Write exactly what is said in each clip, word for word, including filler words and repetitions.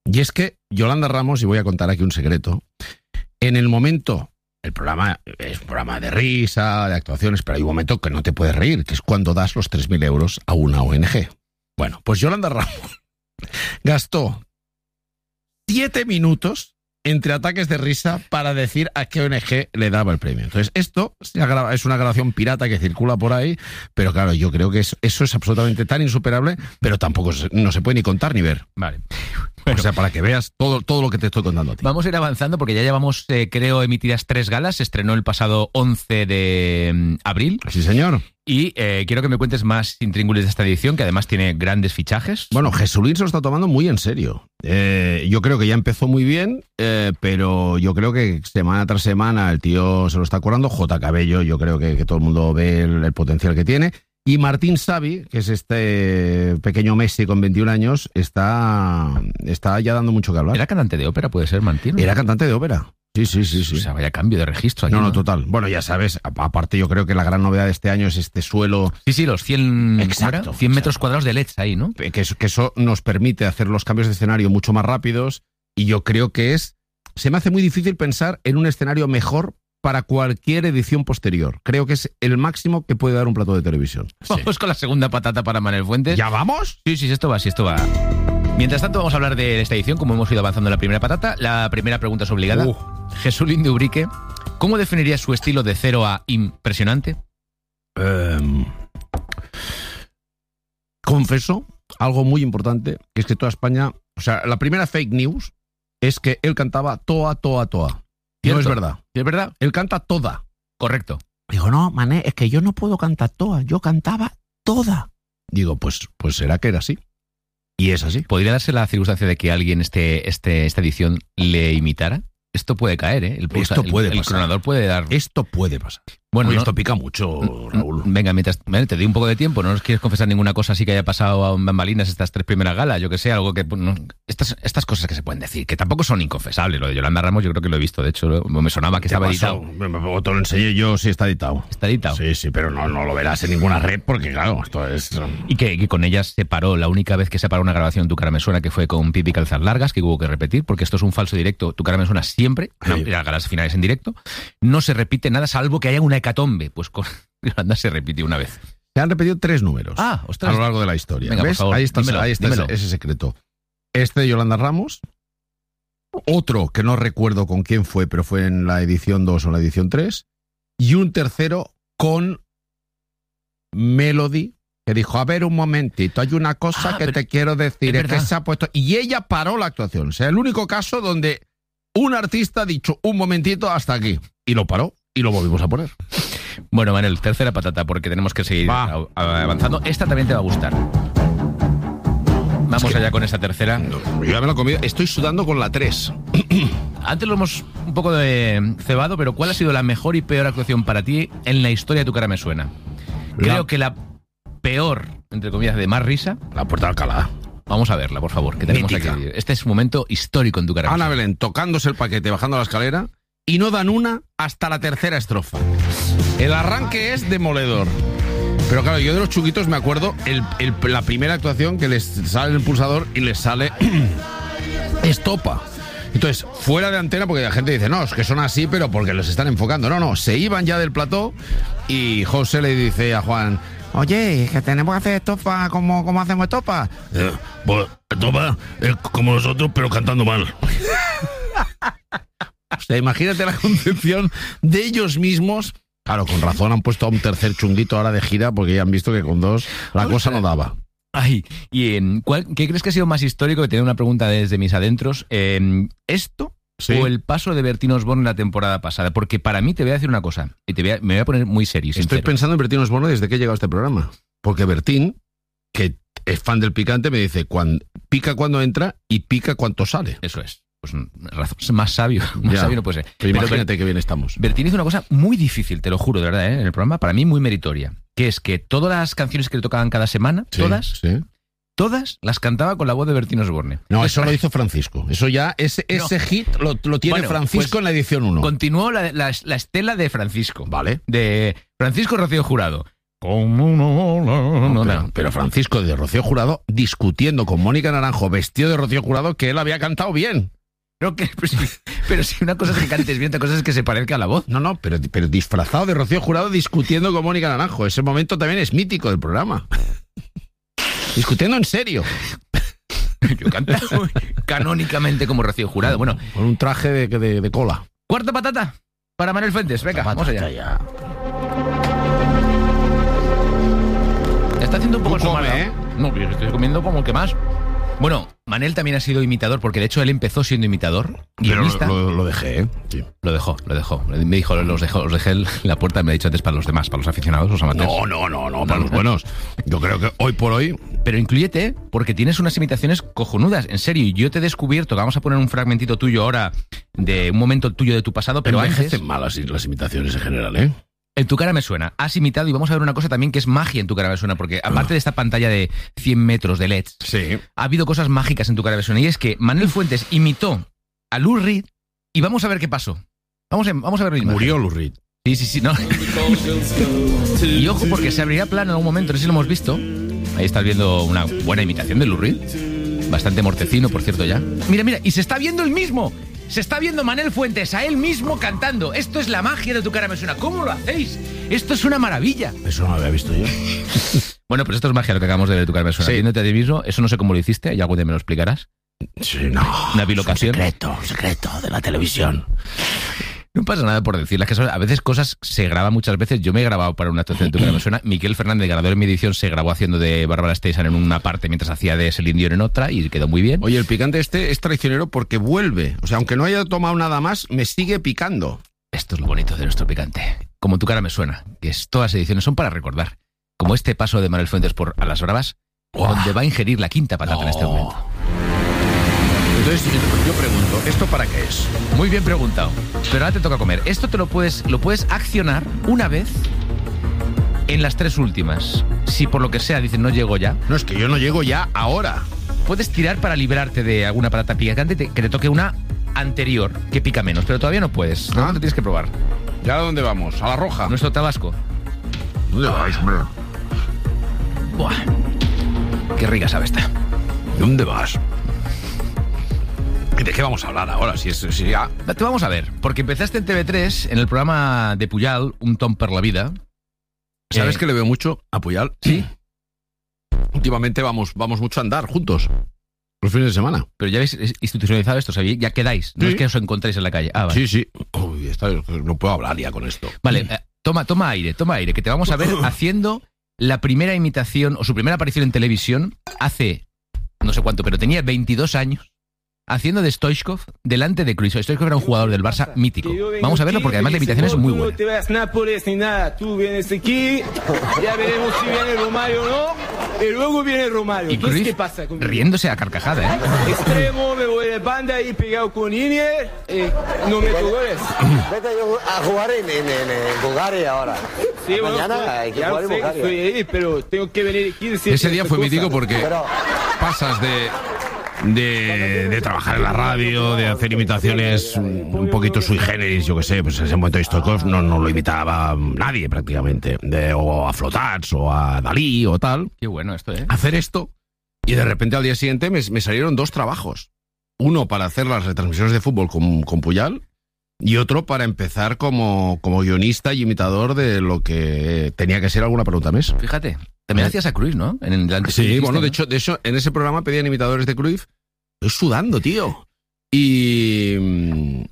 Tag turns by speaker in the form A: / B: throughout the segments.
A: Y es que Yolanda Ramos, y voy a contar aquí un secreto, en el momento, el programa es un programa de risa, de actuaciones, pero hay un momento que no te puedes reír, que es cuando das los tres mil euros a una O N G. Bueno, pues Yolanda Ramos gastó siete minutos entre ataques de risa para decir a qué O N G le daba el premio. Entonces, esto es una grabación pirata que circula por ahí, pero claro, yo creo que eso, eso es absolutamente tan insuperable, pero tampoco se, no se puede ni contar ni ver.
B: Vale.
A: Bueno, o sea, para que veas todo, todo lo que te estoy contando a ti.
B: Vamos a ir avanzando porque ya llevamos, eh, creo, emitidas tres galas. Se estrenó el pasado once de mm, abril.
A: Sí, señor.
B: Y eh, quiero que me cuentes más intríngulis de esta edición, que además tiene grandes fichajes.
A: Bueno, Jesulín se lo está tomando muy en serio. Eh, yo creo que ya empezó muy bien, eh, pero yo creo que semana tras semana el tío se lo está currando. J. Cabello, yo creo que, que todo el mundo ve el, el potencial que tiene. Y Martín Savi, que es este pequeño Messi con veintiún años, está, está ya dando mucho que hablar.
B: ¿Era cantante de ópera, puede ser, Martín?
A: Era cantante de ópera. Sí, sí, sí, sí.
B: O sea, vaya cambio de registro aquí,
A: no, no,
B: ¿no?
A: total. Bueno, ya sabes, aparte yo creo que la gran novedad de este año es este suelo...
B: Sí, sí, los cien,
A: exacto,
B: cien metros
A: exacto.
B: cuadrados de L E Ds ahí, ¿no?
A: Que eso, que eso nos permite hacer los cambios de escenario mucho más rápidos y yo creo que es... Se me hace muy difícil pensar en un escenario mejor para cualquier edición posterior. Creo que es el máximo que puede dar un plato de televisión.
B: Vamos
A: sí.
B: con la segunda patata para Manuel Fuentes.
A: ¿Ya vamos?
B: Sí, sí, esto va, sí, esto va. Mientras tanto, vamos a hablar de esta edición, como hemos ido avanzando en la primera patata. La primera pregunta es obligada.
A: Uh.
B: Jesulín de Ubrique, ¿cómo definirías su estilo de cero a impresionante?
A: Um, confieso algo muy importante, que es que toda España... O sea, la primera fake news es que él cantaba toa, toa, toa.
B: ¿Cierto?
A: No es verdad.
B: ¿Es verdad?
A: Él canta toda.
B: Correcto.
A: Digo, no, mané, es que yo no puedo cantar toda, yo cantaba toda. Digo, pues, pues será que era así. Y es así.
B: ¿Podría darse la circunstancia de que alguien este, este, esta edición le imitara? Esto puede caer, ¿eh? El pulsa,
A: Esto puede
B: el, el
A: pasar.
B: cronador puede dar...
A: Esto puede pasar.
B: Bueno,
A: Oye,
B: no,
A: esto pica mucho, Raúl.
B: Venga, mientras vale, te doy un poco de tiempo, no nos quieres confesar ninguna cosa así que haya pasado a bambalinas estas tres primeras galas, yo que sé, algo que... No, estas, estas cosas que se pueden decir, que tampoco son inconfesables. Lo de Yolanda Ramos yo creo que lo he visto, de hecho, me sonaba que estaba editado.
A: Me, me, te lo enseñé yo, sí está editado.
B: ¿Está editado?
A: Sí, sí, pero no, no lo verás en ninguna red porque, claro, esto es...
B: Y que, que con ellas se paró, la única vez que se paró una grabación Tu cara me suena, que fue con Pipi Calzas Largas, que hubo que repetir, porque esto es un falso directo. Tu cara me suena siempre, sí. No, las galas finales en directo, no se repite nada salvo que haya una hecatombe, pues con Yolanda se repite una vez.
A: Se han repetido tres números
B: ah, ostras.
A: a lo largo de la historia.
B: Venga,
A: ¿ves?
B: por favor,
A: ahí está,
B: dímelo,
A: ahí está ese, ese secreto. Este de Yolanda Ramos, otro que no recuerdo con quién fue, pero fue en la edición dos o la edición tres, y un tercero con Melody, que dijo, a ver un momentito, hay una cosa
B: ah,
A: que te quiero decir, es, es que se ha puesto... Y ella paró la actuación. O sea, el único caso donde un artista ha dicho, un momentito, hasta aquí. Y lo paró y lo volvimos a poner.
B: Bueno, Manel, tercera patata, porque tenemos que seguir va. avanzando. Esta también te va a gustar. Vamos es que, allá con esa tercera.
A: No, yo ya me la he comido. Estoy sudando con la tres.
B: Antes lo hemos un poco de cebado, pero ¿cuál ha sido la mejor y peor actuación para ti en la historia de Tu cara me suena? Creo la... que la peor, entre comillas, de más risa...
A: La Puerta de Alcalá.
B: Vamos a verla, por favor, que tenemos
A: Mítica.
B: Aquí. Este es un momento histórico en Tu cara me
A: Ana
B: suena.
A: Belén tocándose el paquete, bajando la escalera, y no dan una hasta la tercera estrofa. El arranque es demoledor. Pero claro, yo de los chunguitos me acuerdo el, el, la primera actuación que les sale el pulsador y les sale estopa. Entonces, fuera de antena, porque la gente dice, no, es que son así, pero porque los están enfocando. No, no, se iban ya del plató y José le dice a Juan, oye, que tenemos que hacer estopa, ¿cómo, cómo hacemos estopa?
C: Eh, pues, estopa es como nosotros, pero cantando mal.
A: O sea, imagínate la concepción de ellos mismos. Claro, con razón han puesto a un tercer chunguito ahora de gira porque ya han visto que con dos la cosa no daba.
B: Ay, ¿y en cuál, qué crees que ha sido más histórico? Que tengo una pregunta desde mis adentros. Eh, ¿Esto sí. o el paso de Bertín Osborne la temporada pasada? Porque para mí, te voy a decir una cosa, y te voy a, me voy a poner muy serio.
A: Estoy
B: sincero.
A: pensando en Bertín Osborne desde que he llegado a este programa. Porque Bertín, que es fan del picante, me dice, cuando, pica cuando entra y pica cuando sale.
B: Eso es. Pues razón, más sabio, más
A: ya,
B: sabio no puede ser.
A: Pero imagínate pero, que bien estamos.
B: Bertín hizo una cosa muy difícil, te lo juro, de verdad, ¿eh? En el programa, para mí muy meritoria, que es que todas las canciones que le tocaban cada semana,
A: sí,
B: todas,
A: sí.
B: todas las cantaba con la voz de Bertín Osborne.
A: No, eso lo hizo Francisco. Eso ya, ese, no. ese hit lo, lo tiene bueno, Francisco pues, en la edición uno.
B: Continuó la, la, la estela de Francisco.
A: Vale.
B: De Francisco Rocío Jurado. como una ola.
A: No, pero, pero Francisco de Rocío Jurado discutiendo con Mónica Naranjo vestido de Rocío Jurado que él había cantado bien.
B: Pero, que, pero, si, pero si una cosa es que cantes bien, otra cosa es que se parezca a la voz.
A: No, no, pero, pero disfrazado de Rocío Jurado discutiendo con Mónica Naranjo. Ese momento también es mítico del programa. Discutiendo en serio.
B: Yo canto canónicamente como Rocío Jurado. Bueno,
A: con un traje de, de, de cola.
B: Cuarta patata para Manuel Fuentes. Venga, vamos allá.
A: Ya.
B: Está haciendo un poco el
A: come, ¿eh?
B: No, yo estoy comiendo como que más. Bueno, Manel también ha sido imitador, porque de hecho él empezó siendo imitador, guionista.
A: Lo, lo, lo dejé, ¿eh? Sí.
B: Lo dejó, lo dejó. Me dijo, los dejó, los dejé en la puerta, me ha dicho antes para los demás, para los aficionados, los amateurs.
A: No, no, no, no, para los buenos. Yo creo que hoy por hoy...
B: Pero inclúyete, porque tienes unas imitaciones cojonudas, en serio. Y yo te he descubierto, que vamos a poner un fragmentito tuyo ahora, de un momento tuyo de tu pasado, pero
A: antes...
B: antes...
A: malas las imitaciones en general, ¿eh?
B: En Tu cara me suena. Has imitado, y vamos a ver una cosa también que es magia en Tu cara me suena, porque aparte de esta pantalla de cien metros de L E Ds,
A: sí,
B: ha habido cosas mágicas en Tu cara me suena, y es que Manuel Fuentes imitó a Lou Reed, y vamos a ver qué pasó. Vamos a, vamos a ver la imagen.
A: Murió Lou Reed.
B: Sí, sí, sí, no. Y ojo, porque se abrirá plano en algún momento, no sé si lo hemos visto. Ahí estás viendo una buena imitación de Lou Reed. Bastante mortecino, por cierto, ya. Mira, mira, y se está viendo el mismo. Se está viendo Manuel Fuentes a él mismo cantando. Esto es la magia de Tu cara me suena. ¿Cómo lo hacéis? Esto es una maravilla.
A: Eso no lo había visto yo.
B: Bueno, pues esto es magia lo que acabamos de ver de Tu cara me suena.
A: Sí.
B: Viéndote a ti mismo, eso no sé cómo lo hiciste. ¿Y algún día me lo explicarás?
A: Sí, no.
B: Una bilocación.
A: Un secreto, un secreto de la televisión.
B: No pasa nada por decirlas, que a veces cosas se graban muchas veces. Yo me he grabado para una actuación de Tu cara me suena. Miquel Fernández, ganador en mi edición, se grabó haciendo de Bárbara Streisand en una parte mientras hacía de Celine Dion en otra y quedó muy bien.
A: Oye, el picante este es traicionero porque vuelve. O sea, aunque no haya tomado nada más, me sigue picando.
B: Esto es lo bonito de nuestro picante. Como Tu cara me suena, que es, todas las ediciones son para recordar. Como este paso de Manuel Fuentes por A las Bravas, wow, donde va a ingerir la quinta patata no. en este momento.
A: Entonces, yo pregunto, ¿esto para qué es?
B: Muy bien preguntado. Pero ahora te toca comer. Esto te lo puedes, lo puedes accionar una vez en las tres últimas. Si por lo que sea dices no llego ya.
A: No, es que yo no llego ya ahora.
B: Puedes tirar para librarte de alguna patata picante que te toque una anterior que pica menos, pero todavía no puedes. ¿Dónde te tienes que probar?
A: ¿Ya a dónde vamos? ¿A la roja?
B: Nuestro Tabasco.
A: ¿Dónde vais, hombre?
B: Buah. Qué rica sabe esta.
A: ¿Dónde vas? ¿De qué vamos a hablar ahora? Si es, si ya...
B: Te vamos a ver, porque empezaste en T V tres, en el programa de Puyal, Un Tom per la vida.
A: ¿Sabes
B: eh...
A: que le veo mucho a Puyal?
B: Sí.
A: Últimamente vamos, vamos mucho a andar juntos. Los fines de semana.
B: Pero ya habéis institucionalizado esto, ¿sabéis? Ya quedáis. No
A: sí.
B: Es que os encontréis en la calle. Ah, vale.
A: Sí, sí. Uy, está, no puedo hablar ya con esto.
B: Vale, eh, toma, toma aire, toma aire, que te vamos a ver haciendo la primera imitación, o su primera aparición en televisión, hace, no sé cuánto, pero tenía veintidós años. Haciendo de Stoichkov delante de Cruyff. Stoichkov era un jugador del Barça mítico. Vamos a verlo porque además la imitación es muy buena.
D: No te vas Nápoles ni nada. Tú vienes aquí, ya veremos si viene Romario o no. Y luego viene Romario.
B: Y Cruyff
D: ¿Qué pasa conmigo?
B: riéndose a carcajada, ¿eh?
D: Extremo, me voy de banda y pegado con Inier. Y no meto goles.
E: Vete a jugar en, en, en Bulgaria ahora.
D: Sí, bueno,
E: mañana
D: pues,
E: hay que
D: ya
E: jugar en
D: sé que
E: Bulgaria.
D: estoy ahí, pero tengo que venir aquí.
A: Ese día fue mítico porque
E: Pero...
A: pasas de... De, de trabajar en la radio, de hacer imitaciones un poquito sui generis, yo que sé, pues en ese momento Stoichkov no, no lo imitaba nadie prácticamente, de, o a Flotats o a Dalí o tal.
B: Qué bueno esto, ¿eh?
A: Hacer esto y de repente al día siguiente me, me salieron dos trabajos. Uno para hacer las retransmisiones de fútbol con, con Puyal y otro para empezar como, como guionista y imitador de lo que tenía que ser Alguna pregunta mes.
B: Fíjate. También hacías a Cruyff, ¿no? En el
A: sí, dijiste, bueno, ¿no? de hecho, de hecho, en ese programa pedían imitadores de Cruyff. Estoy sudando, tío. Y...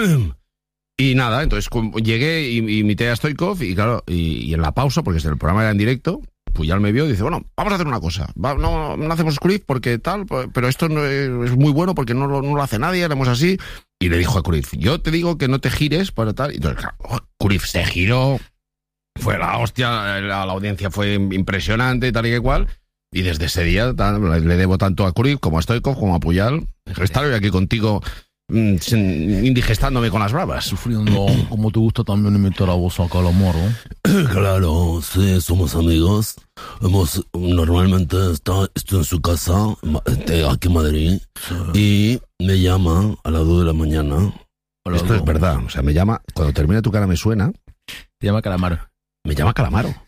A: y nada, entonces llegué y imité a Stoichkov y claro, y, y en la pausa, porque el programa era en directo, Puyal me vio y dice, bueno, vamos a hacer una cosa. Va, no, no hacemos Cruyff porque tal, pero esto no es, es muy bueno porque no lo, no lo hace nadie, haremos así. Y le dijo a Cruyff, yo te digo que no te gires para tal. Y entonces, claro, Cruyff se giró. Fue la hostia, la, la audiencia fue impresionante, tal y que cual. Y desde ese día tal, le debo tanto a Cruyff como a Stoichkov como a Puyal. Estar hoy aquí contigo mmm, indigestándome con las bravas.
F: Sufriendo, como te gusta también imitar a vos a Calamaro.
C: Claro, sí, somos amigos. Hemos, normalmente está, estoy en su casa, aquí en Madrid, sí. Y me llama a las dos de la mañana.
A: Esto es verdad, o sea, me llama, cuando termina Tu cara me suena.
B: Te llama Calamaro.
A: Me llama Calamaro.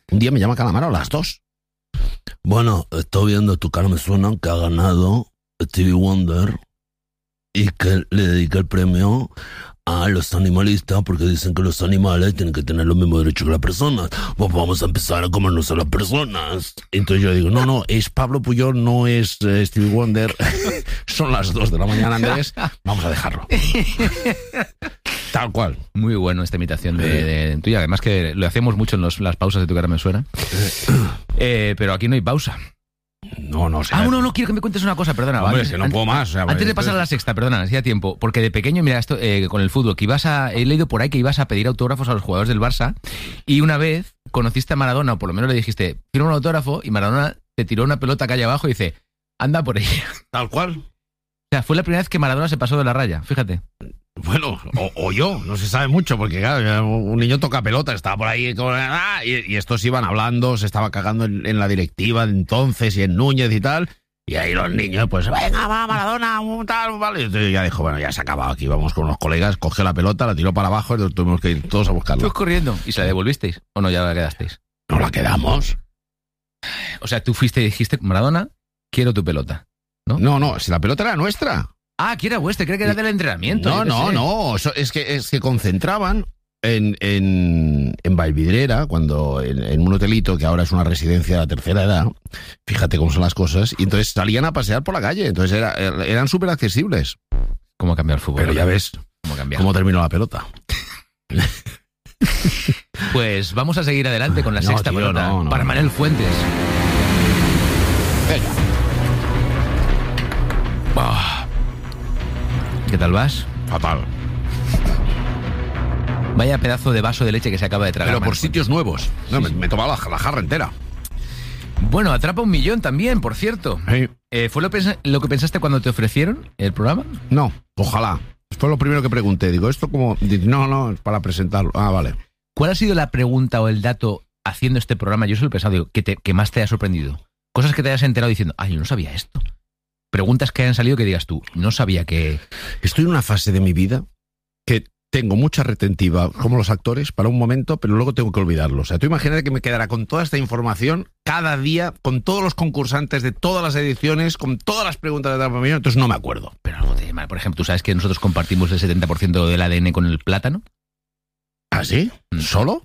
A: Un día me llama Calamaro a las dos.
C: Bueno, estoy viendo Tu cara me suena, que ha ganado Stevie Wonder y que le dedica el premio a los animalistas porque dicen que los animales tienen que tener los mismos derechos que las personas. Pues vamos a empezar a comernos a las personas.
A: Entonces yo digo, no, no, es Pablo Puyol, no es eh, Stevie Wonder. Son las dos de la mañana, Andrés. Vamos a dejarlo. Tal cual.
B: Muy bueno esta imitación de, de tuya. Además que lo hacemos mucho en los, las pausas de Tu cara me suena. Eh, pero aquí no hay pausa.
A: No, no sé.
B: Ah, no, no, quiero que me cuentes una cosa, perdona.
A: Hombre,
B: antes,
A: es que no puedo más. O sea,
B: antes de pasar a la sexta, perdona, hacía tiempo. Porque de pequeño, mira, esto eh, con el fútbol, que ibas a. He leído por ahí que ibas a pedir autógrafos a los jugadores del Barça. Y una vez conociste a Maradona, o por lo menos le dijiste, firma un autógrafo, y Maradona te tiró una pelota calle abajo y dice, anda por ella.
A: Tal cual.
B: O sea, fue la primera vez que Maradona se pasó de la raya, fíjate.
A: Bueno, o, o yo, no se sabe mucho, porque claro, un niño toca pelota, estaba por ahí, con, ah, y, y estos iban hablando, se estaba cagando en, en la directiva de entonces y en Núñez y tal, y ahí los niños, pues, venga, va, Maradona, un tal, un vale. Y entonces ya dijo, bueno, ya se ha acabado aquí, vamos con los colegas, cogió la pelota, la tiró para abajo y tuvimos que ir todos a buscarla.
B: Tú corriendo, ¿y se la devolvisteis? ¿O no, ya la quedasteis?
A: No la quedamos.
B: O sea, tú fuiste y dijiste, Maradona, quiero tu pelota, ¿no?
A: No, no, si la pelota era nuestra.
B: Ah, que era vuestra, creo que era del entrenamiento.
A: No, no, no, eso es que es que concentraban en, en, en Valvidrera, cuando en, en un hotelito que ahora es una residencia de la tercera edad, fíjate cómo son las cosas, y entonces salían a pasear por la calle, entonces era, eran súper accesibles.
B: ¿Cómo ha cambiado el fútbol?
A: Pero ya ves
B: cómo,
A: cómo terminó la pelota.
B: Pues vamos a seguir adelante con la
A: no,
B: sexta
A: tío,
B: pelota
A: no, no,
B: para
A: no.
B: Manel Fuentes.
A: Venga.
B: Oh. ¿Qué tal vas?
A: Fatal.
B: Vaya pedazo de vaso de leche que se acaba de tragar.
A: Pero por
B: Manel
A: sitios nuevos. No,
B: Sí,
A: me,
B: sí.
A: me he tomado la, la jarra entera.
B: Bueno, atrapa un millón también, por cierto.
A: Sí.
B: Eh, ¿Fue lo, pensa- lo que pensaste cuando te ofrecieron el programa?
A: No, ojalá. Fue lo primero que pregunté. Digo, esto como... No, no, es para presentarlo. Ah, vale.
B: ¿Cuál ha sido la pregunta o el dato haciendo este programa? Yo solo he pensado, digo, que, te, que más te haya sorprendido. Cosas que te hayas enterado diciendo, ay, yo no sabía esto. Preguntas que hayan salido que digas tú, no sabía que...
A: Estoy en una fase de mi vida que tengo mucha retentiva, como los actores, para un momento, pero luego tengo que olvidarlo. O sea, tú imagínate que me quedara con toda esta información cada día, con todos los concursantes de todas las ediciones, con todas las preguntas de Atrapa un Millón, entonces no me acuerdo.
B: Pero algo te llama. Por ejemplo, ¿tú sabes que nosotros compartimos el setenta por ciento del A D N con el plátano?
A: ¿Ah, sí? ¿Solo?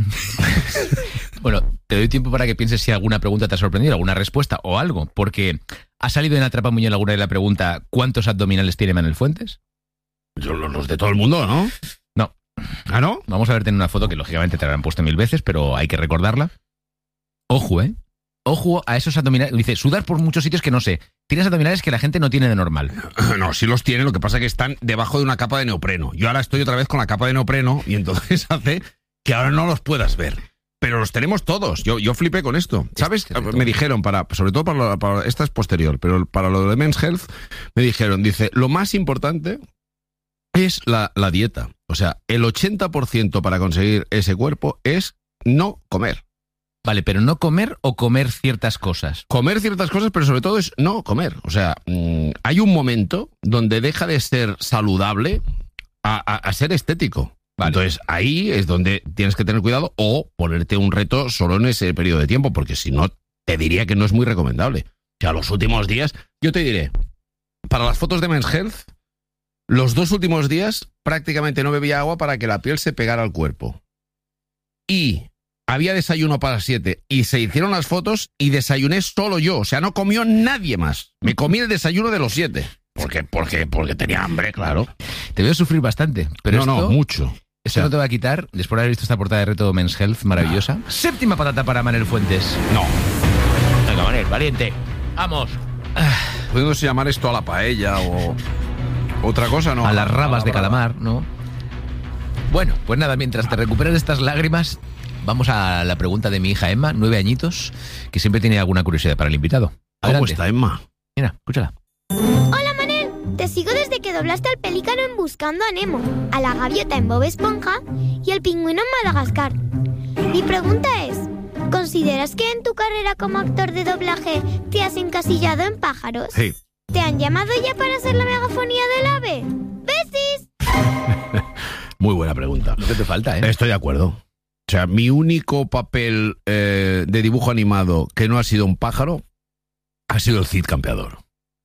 B: Bueno, te doy tiempo para que pienses si alguna pregunta te ha sorprendido, alguna respuesta o algo, porque ha salido en Atrapa un Millón alguna de la pregunta ¿cuántos abdominales tiene Manel Fuentes?
A: Yo, los de todo el mundo, ¿no?
B: No.
A: ¿Ah, no?
B: Vamos a verte en una foto que lógicamente te habrán puesto mil veces, pero hay que recordarla. Ojo, ¿eh? Ojo a esos abdominales. Dice, sudar por muchos sitios que no sé. Tienes abdominales que la gente no tiene de normal.
A: No, sí los tiene, lo que pasa es que están debajo de una capa de neopreno. Yo ahora estoy otra vez con la capa de neopreno y entonces hace que ahora no los puedas ver. Pero los tenemos todos. Yo, yo flipé con esto. ¿Sabes? Me dijeron, para, sobre todo para, lo, para... Esta es posterior, pero para lo de Men's Health, me dijeron, dice, lo más importante es la, la dieta. O sea, el ochenta por ciento para conseguir ese cuerpo es no comer.
B: Vale, pero no comer o comer ciertas cosas.
A: Comer ciertas cosas, pero sobre todo es no comer. O sea, mmm, hay un momento donde deja de ser saludable a, a, a ser estético. Vale. Entonces, ahí es donde tienes que tener cuidado o ponerte un reto solo en ese periodo de tiempo, porque si no, te diría que no es muy recomendable. O sea, los últimos días, yo te diré, para las fotos de Men's Health, los dos últimos días prácticamente no bebía agua para que la piel se pegara al cuerpo. Y había desayuno para las siete y se hicieron las fotos y desayuné solo yo. O sea, no comió nadie más. Me comí el desayuno de los siete. ¿Por qué? Porque, porque tenía hambre, claro.
B: Te veo sufrir bastante. Pero
A: no,
B: esto,
A: no, mucho.
B: Esto o sea, no te va a quitar, después de haber visto esta portada de reto Men's Health maravillosa. No. Séptima patata para Manel Fuentes.
A: No.
B: Venga, Manel, valiente. Vamos.
A: ¿Podemos llamar esto a la paella o otra cosa? No.
B: A las rabas a la de calamar, ¿no? Bueno, pues nada, mientras te recuperas de estas lágrimas, vamos a la pregunta de mi hija Emma, nueve añitos, que siempre tiene alguna curiosidad para el invitado.
A: Adelante. ¿Cómo está, Emma?
B: Mira, escúchala.
G: Hola, Manel. Te sigo desde que doblaste al pelícano en Buscando a Nemo, a la gaviota en Bob Esponja y al pingüino en Madagascar. Mi pregunta es, ¿consideras que en tu carrera como actor de doblaje te has encasillado en pájaros?
A: Sí.
G: ¿Te han llamado ya para hacer la megafonía del ave? ¡Besis!
A: Muy buena pregunta.
B: Lo que te falta, ¿eh?
A: Estoy de acuerdo. sea, mi único papel eh, de dibujo animado que no ha sido un pájaro ha sido el Cid Campeador.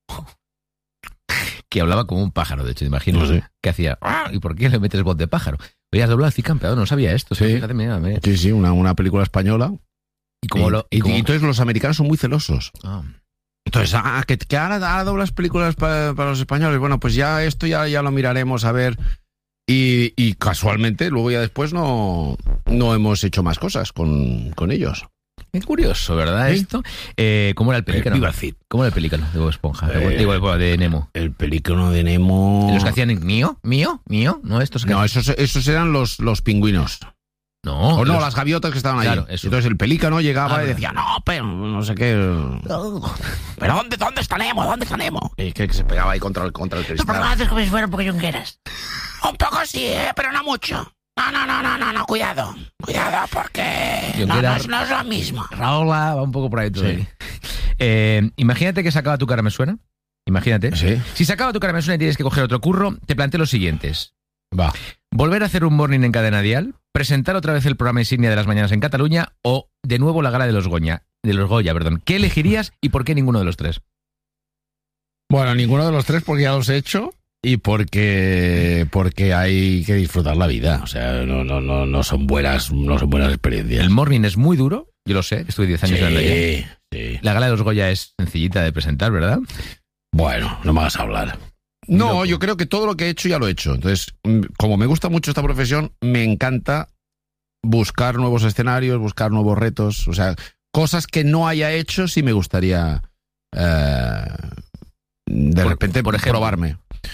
B: Que hablaba como un pájaro, de hecho, te imagino.
A: No sé.
B: Que hacía, ¡ah! ¿Y por qué le metes voz de pájaro? Oye, has doblado al Cid Campeador, no sabía esto.
A: Sí.
B: Fíjate, mira, mira.
A: Sí, sí, una, una película española.
B: Y como
A: y,
B: lo...
A: y,
B: como-
A: y entonces los americanos son muy celosos.
B: Ah.
A: Entonces, ah, que, que ahora, ahora doblas películas para, para los españoles. Bueno, pues ya esto ya, ya lo miraremos a ver. Y, y casualmente, luego ya después no, no hemos hecho más cosas con, con ellos.
B: Qué curioso, ¿verdad?
A: Sí.
B: Esto. Eh, ¿Cómo era el pelícano?
A: Viva el Cid.
B: ¿Cómo era el pelícano de Bob Esponja?
A: Eh,
B: Digo, de Nemo.
A: El pelícano de Nemo.
B: Los que hacían mío, mío, mío, no estos que...
A: No, esos, esos eran los, los pingüinos.
B: no,
A: O no,
B: los-
A: las gaviotas que estaban ahí.
B: Claro, eso.
A: Entonces el pelícano llegaba
B: Ah,
A: y
B: verdad.
A: decía, no, pero no sé qué. ¿Pero dónde, dónde está Nemo? ¿Dónde está Nemo? Y que, que se pegaba ahí contra el, contra el cristal.
H: haces como si fueran poquillongueras.
E: Un poco sí, ¿eh? Pero no mucho. No, no, no, no, no, no, cuidado. Cuidado, porque
B: Yo
E: no,
B: quiera-
E: no es, no es lo mismo.
B: Raola va un poco por ahí todo.
A: Sí.
B: ahí. Eh, imagínate que se acaba Tu cara me suena. Imagínate.
A: Sí.
B: Si se acaba Tu cara me suena y tienes que coger otro curro, te planteo los siguientes.
A: Va.
B: Volver a hacer un morning en Cadena Dial, presentar otra vez el programa insignia de las mañanas en Cataluña o de nuevo la gala de los Goya, de los Goya, perdón. ¿Qué elegirías y por qué ninguno de los tres?
A: Bueno, ninguno de los tres porque ya los he hecho y porque porque hay que disfrutar la vida. O sea, no, no, no, no son buenas, no son buenas experiencias.
B: El morning es muy duro, yo lo sé, estuve diez años en la
A: Sí, sí.
B: La gala de los Goya es sencillita de presentar, ¿verdad?
A: Bueno, no me hagas hablar. No,
B: Loco.
A: yo creo que todo lo que he hecho ya lo he hecho. Entonces, mm, como me gusta mucho esta profesión, me encanta buscar nuevos escenarios, buscar nuevos retos. O sea, cosas que no haya hecho sí me gustaría eh, de
B: Por-
A: repente
B: por ejemplo.
A: probarme.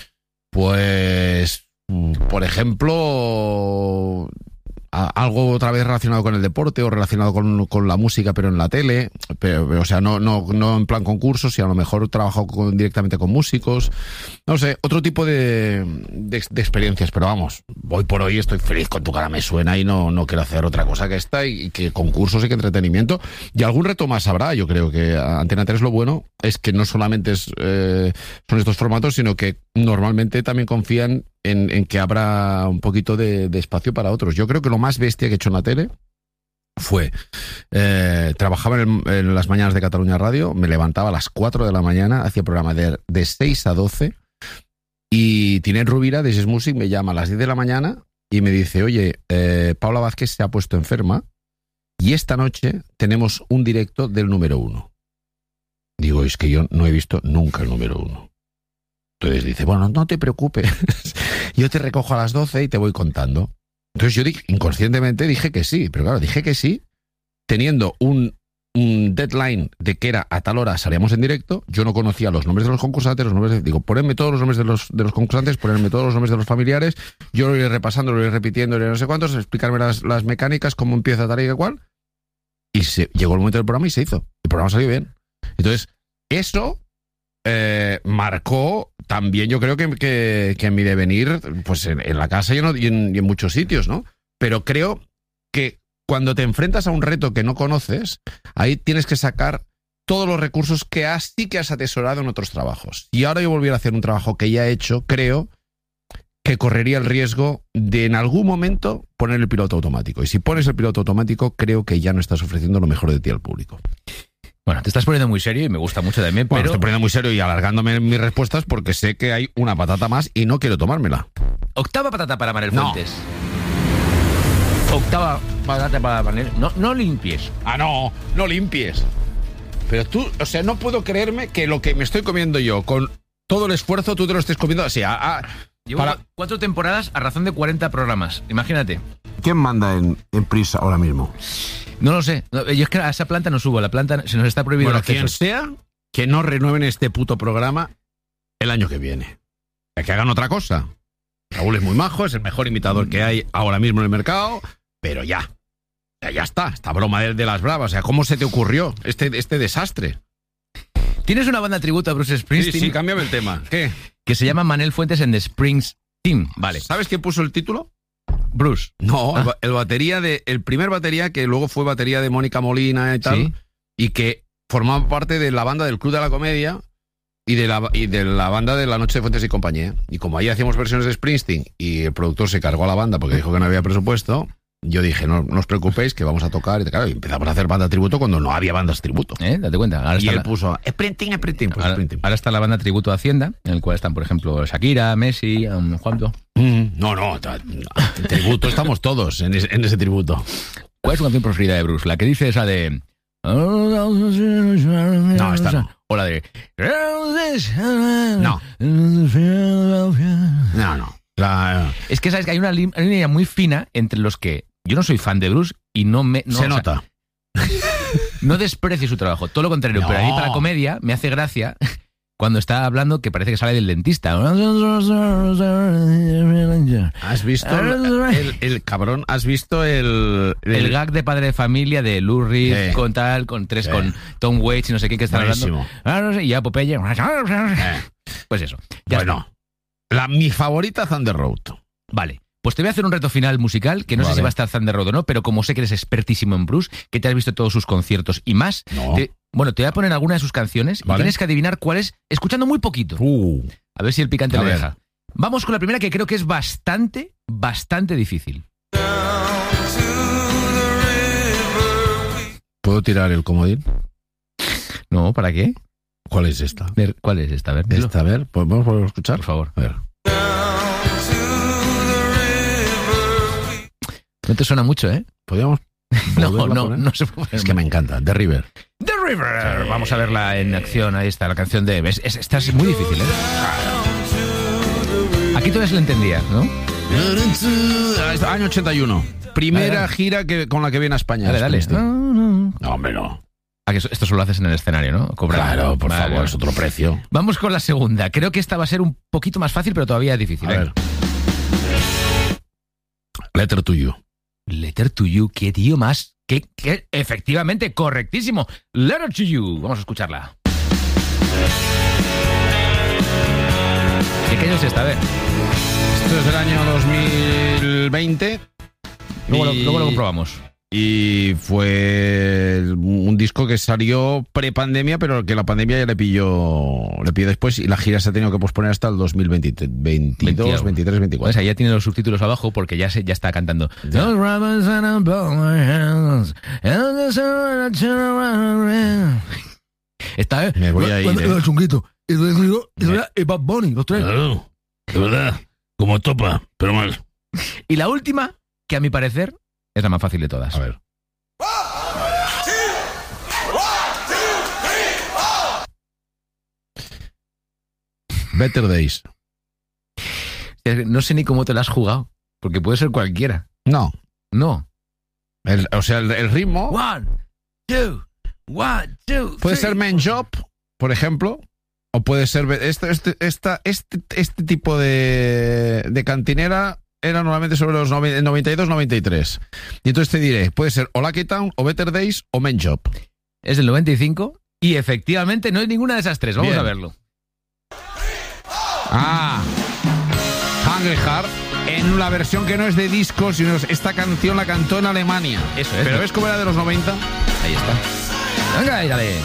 A: Pues, mm, por ejemplo, a- algo otra vez relacionado con el deporte o relacionado con, con la música, pero en la tele. Pero, pero, o sea, no, no, no en plan concursos, sino a lo mejor trabajo con- directamente con músicos. No sé, otro tipo de, de, de experiencias. Pero vamos, hoy por hoy estoy feliz con Tu cara me suena y no, no quiero hacer otra cosa que esta y, y que concursos y que entretenimiento. Y algún reto más habrá. Yo creo que Antena tres lo bueno es que no solamente es, eh, son estos formatos, sino que normalmente también confían en, en que habrá un poquito de, de espacio para otros. Yo creo que lo más bestia que he hecho en la tele fue, eh, trabajaba en, el- en las mañanas de Cataluña Radio, me levantaba a las cuatro de la mañana, hacía programa de, de seis a doce y Tinet Rubira de Yes Music me llama a las diez de la mañana y me dice, oye, eh, Paula Vázquez se ha puesto enferma y esta noche tenemos un directo del número uno. Digo, es que yo no he visto nunca el número uno. Entonces dice, bueno, no te preocupes, yo te recojo a las doce y te voy contando. Entonces yo dije, inconscientemente dije que sí, pero claro, dije que sí, teniendo un, un deadline de que era a tal hora salíamos en directo, yo no conocía los nombres de los concursantes, los nombres de, digo, ponedme todos los nombres de los, de los concursantes, ponedme todos los nombres de los familiares, yo lo iré repasando, lo iré repitiendo, lo iré no sé cuántos, explicarme las, las mecánicas, cómo empieza tal y cual, y se, llegó el momento del programa y se hizo. El programa salió bien. Entonces, eso eh, marcó también, yo creo que, que, que en mi devenir, pues en, en la casa y en, y, en, y en muchos sitios, ¿no? Pero creo que cuando te enfrentas a un reto que no conoces, ahí tienes que sacar todos los recursos que has, sí que has atesorado en otros trabajos. Y ahora yo volviera a hacer un trabajo que ya he hecho, creo que correría el riesgo de en algún momento poner el piloto automático. Y si pones el piloto automático, creo que ya no estás ofreciendo lo mejor de ti al público.
B: Bueno, te estás poniendo muy serio y me gusta mucho también,
A: Bueno,
B: pero...
A: estoy poniendo muy serio y alargándome mis respuestas porque sé que hay una patata más y no quiero tomármela.
B: Octava patata para Manel
A: No.
B: Fuentes. Octava patata para Manel. No, no limpies.
A: Ah, no, no limpies. Pero tú, o sea, no puedo creerme que lo que me estoy comiendo yo con todo el esfuerzo tú te lo estés comiendo así. A, a,
B: Llevo
A: para...
B: cu- cuatro temporadas a razón de cuarenta programas. Imagínate.
A: ¿Quién manda en, en Prisa ahora mismo?
B: No lo sé. No, yo es que a esa planta no subo. La planta se nos está prohibido
A: Bueno,
B: el acceso.
A: quien sea, que no renueven este puto programa el año que viene. Que hagan otra cosa. Raúl es muy majo, es el mejor imitador que hay ahora mismo en el mercado, pero ya. Ya, ya está, esta broma de, de las bravas. O sea, ¿cómo se te ocurrió este, este desastre?
B: Tienes una banda tributo a Bruce
A: Sí,
B: Springsteen
A: sí, cámbiame el tema. ¿Qué?
B: que se llama Manel Fuentes en The Springs Team. Vale.
A: ¿Sabes quién puso el título?
B: Bruce.
A: No,
B: Ah.
A: el, ba- el batería de. El primer batería que luego fue batería de Mónica Molina y tal.
B: Sí.
A: Y que formaba parte de la banda del Club de la Comedia y de la, y de la banda de La Noche de Fuentes y Compañía. Y como ahí hacíamos versiones de Springsteen y el productor se cargó a la banda porque dijo que no había presupuesto, yo dije, no, no os preocupéis que vamos a tocar. Y claro, y empezamos a hacer banda tributo cuando no había bandas tributo.
B: ¿Eh? Date cuenta. Ahora
A: Y
B: está
A: él
B: la-
A: puso, sprinting, sprinting, pues
B: Ahora,
A: sprinting.
B: ahora está la banda tributo a Hacienda, en el cual están, por ejemplo, Shakira, Messi, um, Juanjo.
A: Mm, No, no, tra- tributo estamos todos en ese, en ese tributo.
B: ¿Cuál es tu canción preferida de Bruce? La que dice esa de... No,
A: esta no.
B: O la de...
A: No. No, no. La-
B: Es que sabes que hay una, li- hay una línea muy fina entre los que... Yo no soy fan de Bruce y no me... No,
A: se
B: o sea,
A: nota.
B: no desprecio su trabajo, todo lo contrario.
A: No.
B: Pero a mí para la comedia me hace gracia cuando está hablando que parece que sale del dentista.
A: ¿Has visto el, el- el cabrón? ¿Has visto el...
B: El gag de Padre de Familia de Lou Reed
A: Sí.
B: con tal, con tres,
A: Sí.
B: con Tom Waits y no sé qué que están
A: Buenísimo.
B: hablando. Y ya Popeye.
A: Eh,
B: Pues eso. Ya
A: bueno, la, mi favorita, Thunder Road.
B: está. Vale. Pues te voy a hacer un reto final musical, que no sé
A: Vale.
B: si va a estar Thunder Road o no, pero como sé que eres expertísimo en Bruce, que te has visto todos sus conciertos y más,
A: No.
B: te- bueno, te voy a poner alguna de sus canciones y
A: Vale.
B: tienes que adivinar cuál es, escuchando muy poquito.
A: Uh,
B: A ver si el picante
A: A
B: le
A: ver.
B: deja. Vamos con la primera que creo que es bastante, bastante difícil.
A: ¿Puedo tirar el comodín?
B: No, ¿para qué?
A: ¿Cuál es esta?
B: Ver, ¿cuál es esta? A ver, dilo,
A: Esta, a ver, ¿podemos volver a escuchar?
B: por favor.
A: A ver.
B: No te suena mucho, ¿eh?
A: ¿Podríamos
B: No,
A: volverla a
B: no,
A: poner?
B: no se puede.
A: Es que me encanta, The River.
B: The River. Vamos a verla en acción. Ahí está la canción de... Es, es- esta es muy difícil, ¿eh? Aquí todavía se le entendía, ¿no?
A: Año ochenta y uno. Primera
B: Dale, dale.
A: gira que, con la que viene a España.
B: Dale, dale.
A: Springsteen.
B: No, no.
A: No, hombre, no.
B: Ah, que eso- esto solo lo haces en el escenario, ¿no? Cobrando.
A: Claro, por
B: Vale,
A: favor,
B: vale.
A: es otro precio.
B: Vamos con la segunda. Creo que esta va a ser un poquito más fácil, pero todavía es difícil.
A: A
B: ¿eh?
A: ver. Letter to You.
B: Letter to You. ¿Qué tío más? ¿Qué, qué? Efectivamente, correctísimo. Letter to You. Vamos a escucharla. ¿Qué año es esta? A ver.
A: Esto es del año dos mil veinte.
B: Luego, lo,
A: Y-
B: luego lo comprobamos.
A: Y fue un disco que salió pre-pandemia, pero que la pandemia ya le pilló, le pilló después y la gira se ha tenido que posponer hasta el dos mil veinte, veintidós, veintitrés,
B: Pues
A: veinticuatro.
B: ahí ya tiene los subtítulos abajo porque ya se ya está cantando.
A: Ya.
B: Esta es.
A: Me voy a ir,
F: Bueno,
A: eh.
F: el chunguito. Y luego, y luego, y Bad Bunny, los tres.
C: Claro, de verdad, como topa, pero mal.
B: Y la última, que a mi parecer es la más fácil de todas.
A: A ver. Better Days.
B: No sé ni cómo te la has jugado, porque puede ser cualquiera.
A: No.
B: No.
A: El- o sea, el, el ritmo
B: One, two, one, two.
A: puede
B: three.
A: ser Man Job, por ejemplo, o puede ser este este esta, este, este tipo de, de cantinera era normalmente sobre los nove- noventa y dos noventa y tres. Y entonces te diré, puede ser o Lucky Town, o Better Days, o Man Job.
B: Es del noventa y cinco y efectivamente no es ninguna de esas tres. Vamos
A: Bien.
B: a verlo.
A: Ah, Hungry Heart, en la versión que no es de disco, sino es- esta canción la cantó en Alemania.
B: Eso es.
A: Pero ¿ves cómo era de los noventa?
B: Ahí está. Venga, ahí, dale.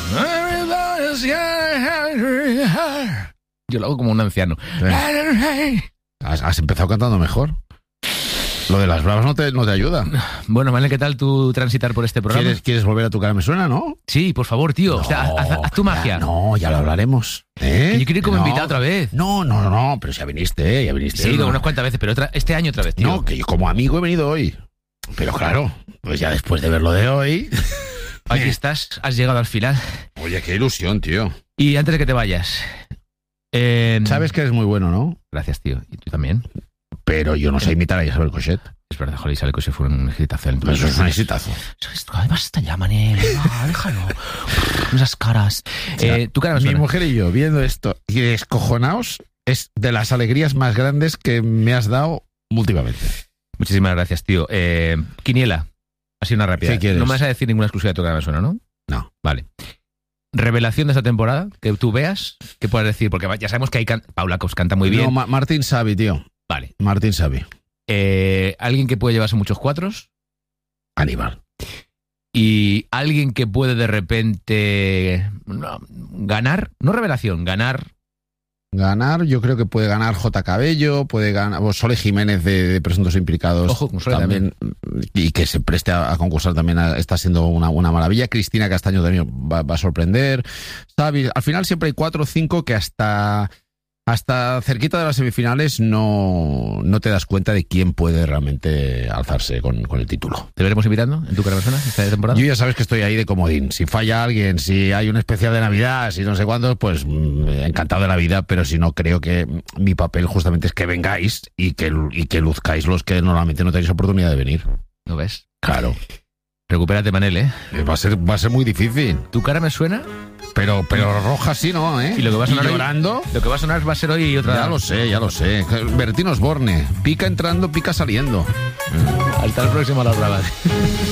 B: Yo lo hago como un anciano.
A: Has, has empezado cantando mejor. Lo de las bravas no te, no te ayuda.
B: Bueno, Manel, ¿qué tal tu transitar por este programa?
A: ¿Quieres, ¿Quieres volver a tu cara me suena, no?
B: Sí, por favor, tío. O sea, haz, haz- haz tu magia.
A: Ya, no, ya lo hablaremos. ¿Eh?
B: Que yo quiero ir como
A: No.
B: invitado otra vez.
A: No, no, no, no, pero ya viniste, ¿eh? Ya viniste.
B: Sí,
A: no.
B: como unas cuantas veces, pero otra, este año otra vez, tío.
A: No, que yo como amigo he venido hoy. Pero claro, pues ya después de ver lo de hoy...
B: Aquí estás, has llegado al final.
A: Oye, qué ilusión, tío.
B: Y antes de que te vayas... eh,
A: Sabes que eres muy bueno, ¿no?
B: Gracias, tío. Y tú también.
A: Pero yo no sé imitar a Isabel Cochet.
B: Es verdad, joder, Isabel Cochet fue un exitazo. en tu
A: Eso es
B: vida.
A: un exitazo.
B: Ay, basta ya, Manel. Va, déjalo. Esas caras. Eh, tu cara me
A: Mi
B: suena.
A: mujer y yo viendo esto y descojonaos es de las alegrías más grandes que me has dado últimamente.
B: Muchísimas gracias, tío. Eh, Quiniela. Ha sido una rápida.
A: ¿Qué quieres?
B: No me vas a decir ninguna exclusiva de tu cara me suena, ¿no?
A: No.
B: Vale. Revelación de esta temporada, que tú veas, ¿qué puedes decir? Porque ya sabemos que hay can- Paula Cos canta muy bien.
A: No, Ma- Martín Savi, tío.
B: Vale.
A: Martín Savi.
B: Eh, alguien que puede llevarse muchos cuatros
A: Aníbal.
B: y alguien que puede de repente no, ganar, no revelación, ganar
A: Ganar, yo creo que puede ganar J. Cabello, puede ganar o Sole Jiménez de, de Presuntos Implicados.
B: Ojo, con Sole
A: también, y que se preste a, a concursar también a, está siendo una, una maravilla. Cristina Castaño también va, va a sorprender. Xavi, al final siempre hay cuatro o cinco que hasta... Hasta cerquita de las semifinales no, no te das cuenta de quién puede realmente alzarse con, con el título.
B: ¿Te veremos invitando en tu cara persona esta temporada?
A: Yo ya sabes que estoy ahí de comodín. Si falla alguien, si hay un especial de Navidad, si no sé cuándo, pues encantado de la vida, pero si no, creo que mi papel justamente es que vengáis y que, y que luzcáis los que normalmente no tenéis oportunidad de venir.
B: ¿No ves?
A: Claro.
B: Recupérate, Manel, ¿eh?
A: Va a ser, va a ser muy difícil.
B: ¿Tu cara me suena?
A: Pero, pero roja sí, ¿no? ¿Eh?
B: Y lo que va a sonar
A: ¿Y
B: hoy-
A: llorando.
B: Lo que va a sonar va a ser hoy otra...
A: Ya lo sé, ya lo sé. Bertín Osborne. Pica entrando, pica saliendo.
B: Hasta el próximo a las bravas.